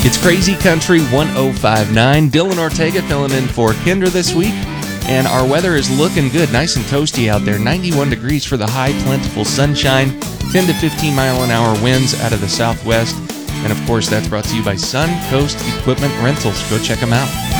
It's Crazy Country 1059. Dylan Ortega filling in for Kendra this week. And our weather is looking good. Nice and toasty out there. 91 degrees for the high, plentiful sunshine. 10 to 15 mile an hour winds out of the southwest. And of course, that's brought to you by Sun Coast Equipment Rentals. Go check them out.